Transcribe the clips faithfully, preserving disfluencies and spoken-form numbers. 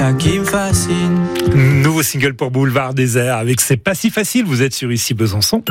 Qui me fascine. Nouveau single pour Boulevard Désert avec C'est pas si facile, vous êtes sur Ici Besançon.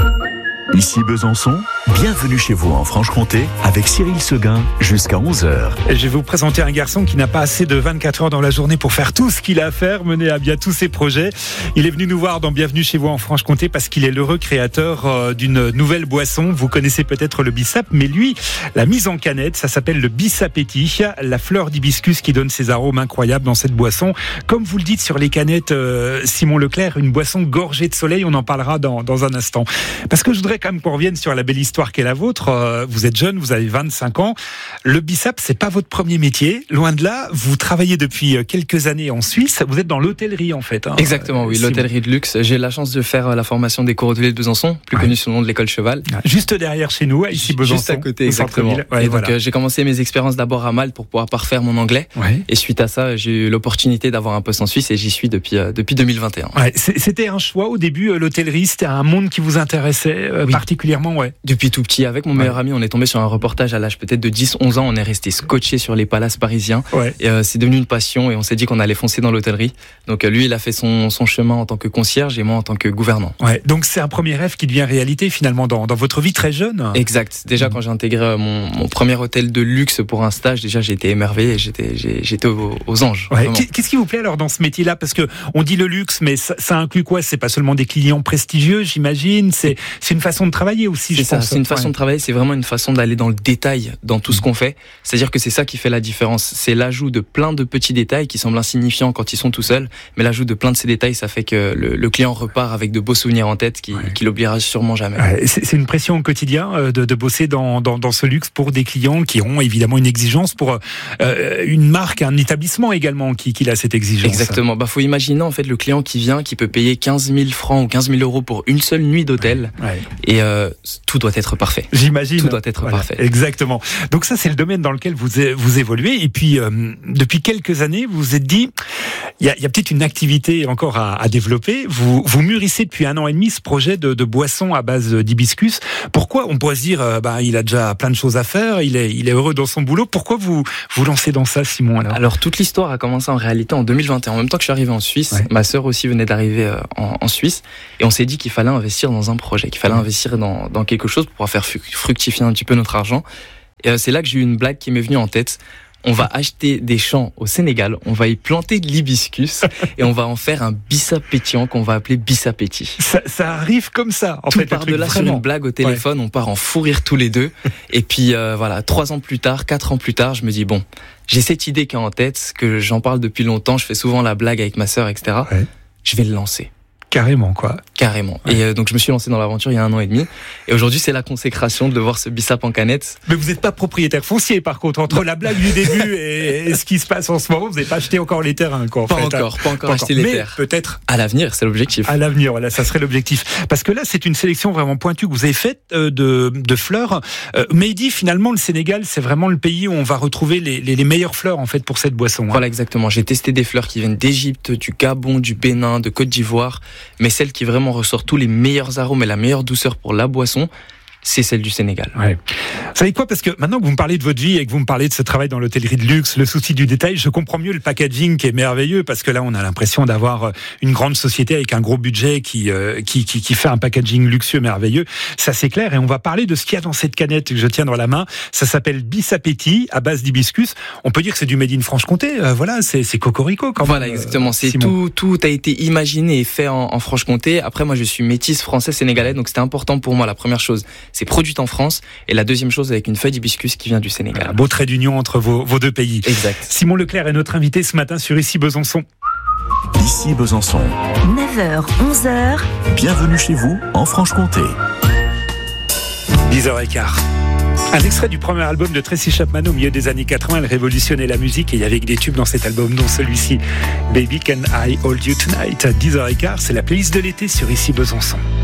Ici Besançon, bienvenue chez vous en Franche-Comté avec Cyril Seguin jusqu'à onze heures. Et je vais vous présenter un garçon qui n'a pas assez de vingt-quatre heures dans la journée pour faire tout ce qu'il a à faire, mener à bien tous ses projets. Il est venu nous voir dans Bienvenue chez vous en Franche-Comté parce qu'il est l'heureux créateur d'une nouvelle boisson. Vous connaissez peut-être le bissap, mais lui, la mise en canette, ça s'appelle le bissapétit, la fleur d'hibiscus qui donne ses arômes incroyables dans cette boisson. Comme vous le dites sur les canettes, euh, Simon Leclerc, une boisson gorgée de soleil, on en parlera dans, dans un instant. Parce que je voudrais quand même qu'on revienne sur la belle histoire qu'est la vôtre. Euh, vous êtes jeune, vous avez vingt-cinq ans. Le bissap, c'est pas votre premier métier. Loin de là, vous travaillez depuis quelques années en Suisse. Vous êtes dans l'hôtellerie en fait. Hein. Exactement, oui, Simon. L'hôtellerie de luxe. J'ai la chance de faire la formation des cours hôteliers de Besançon, plus ouais. connue sous le nom de l'école Cheval. Juste derrière chez nous, ici Besançon. Juste à côté, exactement. Ouais, et voilà. Donc euh, j'ai commencé mes expériences d'abord à Malte pour pouvoir parfaire mon anglais. Ouais. Et suite à ça, j'ai eu l'opportunité d'avoir un poste en Suisse et j'y suis depuis euh, depuis deux mille vingt et un. Ouais, c'était un choix au début, l'hôtellerie, c'était un monde qui vous intéressait euh, oui. particulièrement, ouais. Depuis tout petit, avec mon meilleur ouais. ami, on est tombé sur un reportage à l'âge peut-être de dix onze ans, on est resté scotché sur les palaces parisiens. Ouais. Et euh, c'est devenu une passion et on s'est dit qu'on allait foncer dans l'hôtellerie. Donc euh, lui, il a fait son, son chemin en tant que concierge et moi en tant que gouvernant. Ouais. Donc c'est un premier rêve qui devient réalité finalement dans, dans votre vie très jeune. Exact. Déjà mmh. quand j'ai intégré mon, mon premier hôtel de luxe pour un stage, déjà j'ai été émerveillé et j'étais, j'ai, j'étais aux, aux anges. Ouais. Qu'est-ce qui vous plaît alors dans ce métier-là? Parce que on dit le luxe, mais ça, ça inclut quoi? C'est pas seulement des clients prestigieux, j'imagine. C'est, c'est une façon de travailler aussi. C'est je ça. pense. C'est une façon ouais. de travailler. C'est vraiment une façon d'aller dans le détail dans tout mmh. ce qu'on fait. C'est-à-dire que c'est ça qui fait la différence. C'est l'ajout de plein de petits détails qui semblent insignifiants quand ils sont tout seuls, mais l'ajout de plein de ces détails, ça fait que le, le client repart avec de beaux souvenirs en tête qui, ouais. qui l'oubliera sûrement jamais. Ouais. C'est, c'est une pression au quotidien euh, de, de bosser dans, dans, dans ce luxe pour des clients qui ont évidemment une exigence pour euh, une marque, un établissement également qui, qui a cette exigence. Exactement. Bah, faut imaginer en fait le client qui vient, qui peut payer quinze mille francs ou quinze mille euros pour une seule nuit d'hôtel, ouais. Ouais. et euh, tout doit être parfait. J'imagine. Tout doit être voilà. parfait. Exactement. Donc ça, c'est le domaine dans lequel vous vous évoluez. Et puis euh, depuis quelques années, vous vous êtes dit, il y a, y a peut-être une activité encore à, à développer. Vous vous mûrissez depuis un an et demi ce projet de, de boisson à base d'hibiscus. Pourquoi on pourrait se dire, euh, bah il a déjà plein de choses à faire, il est il est heureux dans son boulot. Pourquoi vous vous lancez dans ça, Simon? Alors, alors toute l'histoire a commencé en réalité en deux mille vingt et un. En même temps que je suis arrivé en Suisse, ouais. ma sœur aussi venait d'arriver euh, en, en Suisse, et on s'est dit qu'il fallait investir dans un projet, qu'il fallait ouais. investir dans dans quelque chose pour pouvoir faire fructifier un petit peu notre argent. Et euh, c'est là que j'ai eu une blague qui m'est venue en tête. On va acheter des champs au Sénégal, on va y planter de l'hibiscus et on va en faire un bissap pétillant qu'on va appeler bissapétit. Ça, ça arrive comme ça. En Tout fait, part de là vraiment. Sur une blague au téléphone, ouais. on part en fou rire tous les deux. Et puis euh, voilà, trois ans plus tard, quatre ans plus tard, je me dis bon, j'ai cette idée qui est en tête, que j'en parle depuis longtemps, je fais souvent la blague avec ma sœur, et cetera. Ouais. Je vais le lancer. Carrément, quoi. Carrément. Ouais. Et euh, donc, je me suis lancé dans l'aventure il y a un an et demi. Et aujourd'hui, c'est la consécration de voir ce bissap en canette. Mais vous n'êtes pas propriétaire foncier, par contre. Entre la blague du début et, et ce qui se passe en ce moment, vous n'avez pas acheté encore les terrains, quoi. En pas, fait. encore, pas encore, pas acheté encore. les Mais terres. Peut-être. À l'avenir, c'est l'objectif. À l'avenir, voilà, ça serait l'objectif. Parce que là, c'est une sélection vraiment pointue que vous avez faite euh, de, de fleurs. Euh, Mehdi, finalement, le Sénégal, c'est vraiment le pays où on va retrouver les, les, les meilleures fleurs, en fait, pour cette boisson. Hein. Voilà, exactement. J'ai testé des fleurs qui viennent d'Égypte, du Gabon, du Bénin, de Côte d'Ivoire. Mais celles qui vraiment ressort tous les meilleurs arômes et la meilleure douceur pour la boisson, c'est celle du Sénégal. Ouais. Vous savez quoi, parce que maintenant que vous me parlez de votre vie et que vous me parlez de ce travail dans l'hôtellerie de luxe, le souci du détail, je comprends mieux le packaging qui est merveilleux, parce que là on a l'impression d'avoir une grande société avec un gros budget qui euh, qui, qui qui fait un packaging luxueux merveilleux. Ça c'est clair, et on va parler de ce qu'il y a dans cette canette que je tiens dans la main. Ça s'appelle Bissapétit à base d'hibiscus. On peut dire que c'est du made in Franche-Comté. Euh, voilà, c'est c'est cocorico quand même. Voilà, exactement. C'est Simon. tout tout a été imaginé et fait en, en Franche-Comté. Après moi je suis métisse français-sénégalais, donc c'était important pour moi. La première chose, c'est produit en France, et la deuxième chose avec une feuille d'hibiscus qui vient du Sénégal. Un beau trait d'union entre vos, vos deux pays. Exact. Simon Leclerc est notre invité ce matin sur Ici Besançon. Ici Besançon. neuf heures, onze heures. Bienvenue chez vous en Franche-Comté. dix heures quinze. Un extrait du premier album de Tracy Chapman au milieu des années quatre-vingts. Elle révolutionnait la musique et il y avait des tubes dans cet album, dont celui-ci, Baby Can I Hold You Tonight. dix heures quinze, c'est la playlist de l'été sur Ici Besançon.